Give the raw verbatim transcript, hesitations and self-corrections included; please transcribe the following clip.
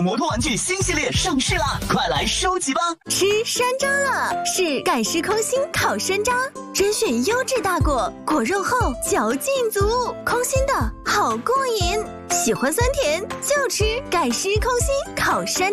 摩托玩具新系列上市啦，快来收集吧！ 吃山楂了，是盖诗空心烤山楂，甄选优质大果，果肉厚，嚼劲足，空心的好过瘾。喜欢酸甜就吃盖诗空心烤山楂。